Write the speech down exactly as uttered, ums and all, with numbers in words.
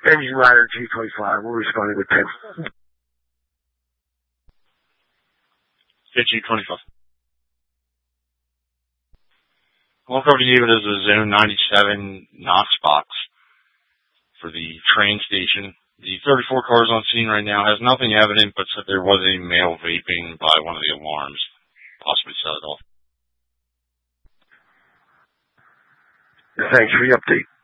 Engine Rider G twenty-five. We're responding with ten. G twenty-five. Well, I've already gave it as a Zone ninety-seven Knox box for the train station. The thirty-four cars on scene right now has nothing evident, but said there was a male vaping by one of the alarms. Possibly set it off. Thanks for the update.